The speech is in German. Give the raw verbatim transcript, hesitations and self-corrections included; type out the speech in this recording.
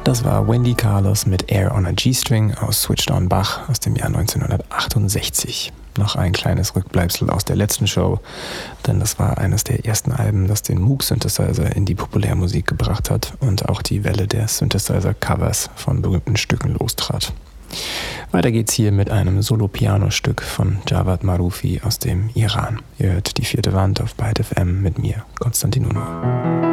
Das war Wendy Carlos mit Air on a G-String aus Switched on Bach aus dem Jahr neunzehnhundertachtundsechzig. Noch ein kleines Rückbleibsel aus der letzten Show, denn das war eines der ersten Alben, das den Moog-Synthesizer in die Populärmusik gebracht hat und auch die Welle der Synthesizer-Covers von berühmten Stücken lostrat. Weiter geht's hier mit einem Solo-Piano-Stück von Javad Marufi aus dem Iran. Ihr hört die vierte Wand auf Byte F M mit mir, Konstantin Unno.